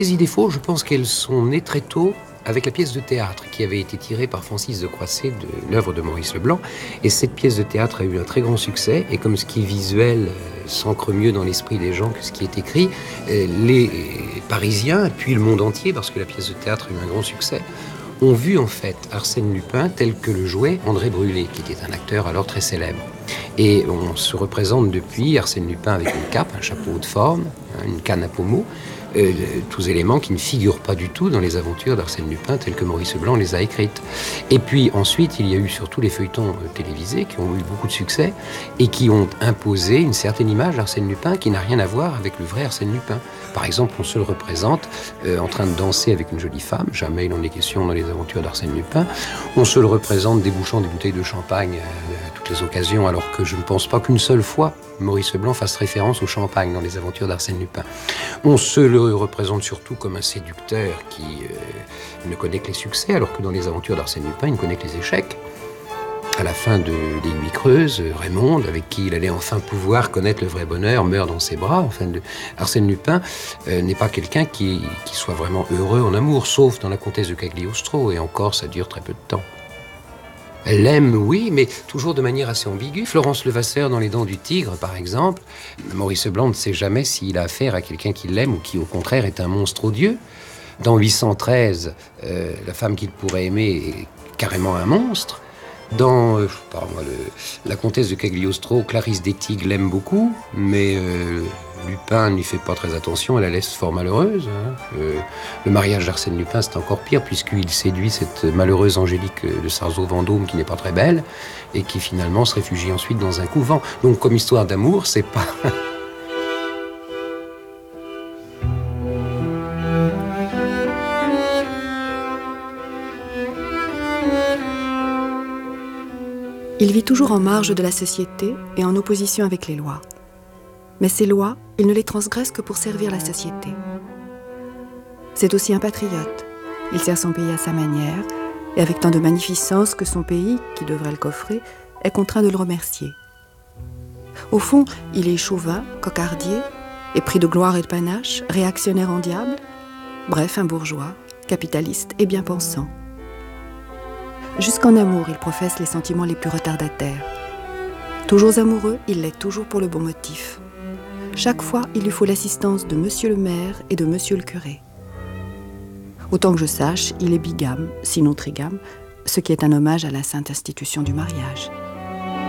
Les idées fausses, je pense qu'elles sont nées très tôt avec la pièce de théâtre qui avait été tirée par Francis de Croisset de l'œuvre de Maurice Leblanc. Et cette pièce de théâtre a eu un très grand succès. Et comme ce qui est visuel s'ancre mieux dans l'esprit des gens que ce qui est écrit, les Parisiens, puis le monde entier, parce que la pièce de théâtre a eu un grand succès, ont vu en fait Arsène Lupin tel que le jouait André Brûlé, qui était un acteur alors très célèbre. Et on se représente depuis Arsène Lupin avec une cape, un chapeau de forme, une canne à pommeau, tous éléments qui ne figurent pas du tout dans les aventures d'Arsène Lupin telles que Maurice Leblanc les a écrites. Et puis ensuite, il y a eu surtout les feuilletons télévisés qui ont eu beaucoup de succès et qui ont imposé une certaine image d'Arsène Lupin qui n'a rien à voir avec le vrai Arsène Lupin. Par exemple, on se le représente en train de danser avec une jolie femme, jamais il en est question dans les aventures d'Arsène Lupin. On se le représente débouchant des bouteilles de champagne à toutes les occasions, alors que je ne pense pas qu'une seule fois Maurice Leblanc fasse référence au champagne dans les aventures d'Arsène Lupin. On se le représente surtout comme un séducteur qui ne connaît que les succès, alors que dans les aventures d'Arsène Lupin, il ne connaît que les échecs. À la fin des Nuits creuses, Raymond, avec qui il allait enfin pouvoir connaître le vrai bonheur, meurt dans ses bras. Enfin, Arsène Lupin n'est pas quelqu'un qui soit vraiment heureux en amour, sauf dans La Comtesse de Cagliostro, et encore, ça dure très peu de temps. Elle l'aime, oui, mais toujours de manière assez ambiguë. Florence Levasseur dans Les Dents du Tigre, par exemple. Maurice Leblanc ne sait jamais s'il a affaire à quelqu'un qui l'aime ou qui, au contraire, est un monstre odieux. Dans 813, la femme qu'il pourrait aimer est carrément un monstre. Dans La Comtesse de Cagliostro, Clarisse d'Etigues l'aime beaucoup, mais Lupin n'y fait pas très attention, elle la laisse fort malheureuse. Le mariage d'Arsène Lupin, c'est encore pire, puisqu'il séduit cette malheureuse Angélique de Sarzeau-Vendôme qui n'est pas très belle, et qui finalement se réfugie ensuite dans un couvent. Donc comme histoire d'amour, c'est pas... Il vit toujours en marge de la société et en opposition avec les lois. Mais ces lois, il ne les transgresse que pour servir la société. C'est aussi un patriote. Il sert son pays à sa manière et avec tant de magnificence que son pays, qui devrait le coffrer, est contraint de le remercier. Au fond, il est chauvin, cocardier, épris de gloire et de panache, réactionnaire en diable, bref, un bourgeois, capitaliste et bien pensant. Jusqu'en amour, il professe les sentiments les plus retardataires. Toujours amoureux, il l'est toujours pour le bon motif. Chaque fois, il lui faut l'assistance de monsieur le maire et de monsieur le curé. Autant que je sache, il est bigame, sinon trigame, ce qui est un hommage à la sainte institution du mariage.